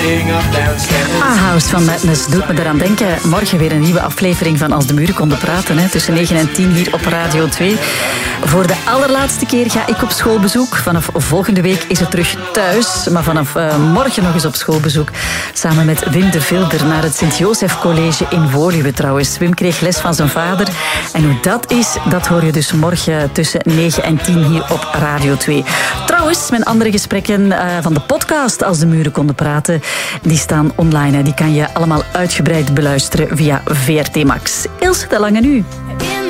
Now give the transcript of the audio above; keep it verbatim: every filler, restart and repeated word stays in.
Ah, House van Madness doet me eraan denken. Morgen weer een nieuwe aflevering van Als de Muren konden praten. Hè, tussen negen en tien hier op Radio twee. Voor de allerlaatste keer ga ik op schoolbezoek. Vanaf volgende week is het terug thuis. Maar vanaf uh, morgen nog eens op schoolbezoek. Samen met Wim de Vilder naar het Sint-Josef College in Woluwe trouwens. Wim kreeg les van zijn vader. En hoe dat is, dat hoor je dus morgen tussen negen en tien hier op Radio twee. Trouwens, mijn andere gesprekken uh, van de podcast Als de Muren konden praten, die staan online. Hè. Die kan je allemaal uitgebreid beluisteren via V R T Max. Ilse de Lange nu.